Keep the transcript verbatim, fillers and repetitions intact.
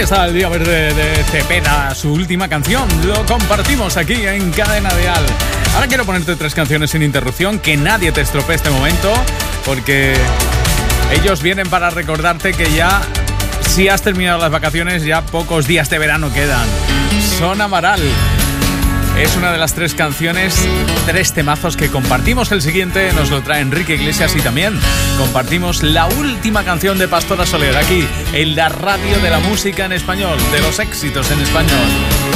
Ahí está el Día Verde de Cepeda, su última canción. Lo compartimos aquí en Cadena Dial. Ahora quiero ponerte tres canciones sin interrupción, que nadie te estropee este momento, porque ellos vienen para recordarte que ya, si has terminado las vacaciones, ya pocos días de verano quedan. Son Amaral. Es una de las tres canciones, tres temazos que compartimos. El siguiente nos lo trae Enrique Iglesias y también compartimos la última canción de Pastora Soler aquí en la radio de la música en español, de los éxitos en español.